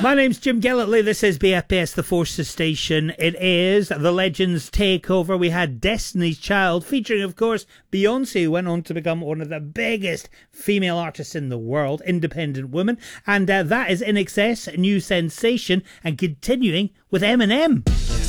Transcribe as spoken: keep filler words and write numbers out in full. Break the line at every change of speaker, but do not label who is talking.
My name's Jim Gellertley. This is B F B S The Forces Station. It is The Legends Takeover. We had Destiny's Child featuring, of course, Beyonce, who went on to become one of the biggest female artists in the world, independent woman. And uh, that is I N X S, New Sensation, and continuing with Eminem.